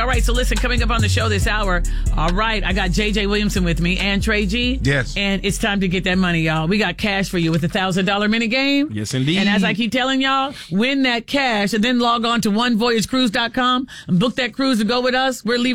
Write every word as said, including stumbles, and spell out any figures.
All right, so listen, coming up on the show this hour, all right, I got J J Williamson with me and Trey G. Yes. And it's time to get that money, y'all. We got cash for you with a one thousand dollars mini game. Yes, indeed. And as I keep telling y'all, win that cash and then log on to one voyage cruise dot com and book that cruise to go with us. We're leaving